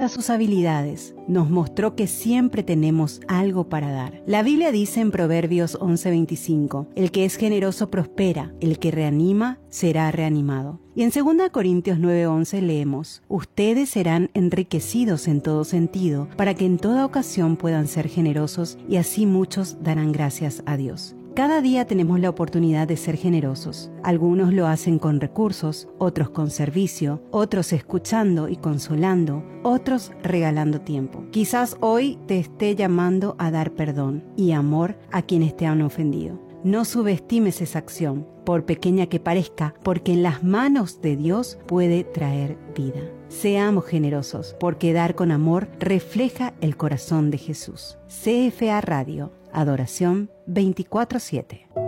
todas sus habilidades, nos mostró que siempre tenemos algo para dar. La Biblia dice en Proverbios 11:25, el que es generoso prospera, el que reanima será reanimado. Y en 2 Corintios 9:11 leemos, ustedes serán enriquecidos en todo sentido, para que en toda ocasión puedan ser generosos y así muchos darán gracias a Dios. Cada día tenemos la oportunidad de ser generosos. Algunos lo hacen con recursos, otros con servicio, otros escuchando y consolando, otros regalando tiempo. Quizás hoy te esté llamando a dar perdón y amor a quienes te han ofendido. No subestimes esa acción, por pequeña que parezca, porque en las manos de Dios puede traer vida. Seamos generosos, porque dar con amor refleja el corazón de Jesús. CFA Radio, Adoración 24/7.